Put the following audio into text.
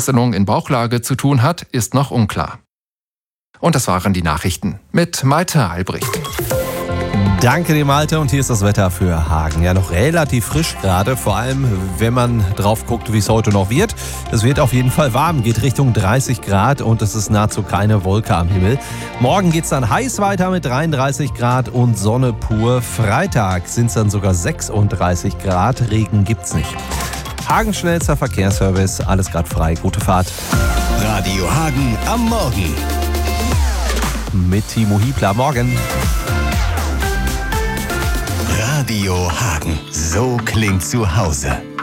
Verdrosselung in Bauchlage zu tun hat, ist noch unklar. Und das waren die Nachrichten mit Malte Albrecht. Danke dir, Malte. Und hier ist das Wetter für Hagen. Ja, noch relativ frisch gerade, vor allem wenn man drauf guckt, wie es heute noch wird. Es wird auf jeden Fall warm, geht Richtung 30 Grad und es ist nahezu keine Wolke am Himmel. Morgen geht es dann heiß weiter mit 33 Grad und Sonne pur. Freitag sind es dann sogar 36 Grad, Regen gibt's nicht. Hagens schnellster Verkehrsservice, alles grad frei, gute Fahrt. Radio Hagen am Morgen. Mit Timo Hiebler, morgen. Radio Hagen, so klingt zu Hause.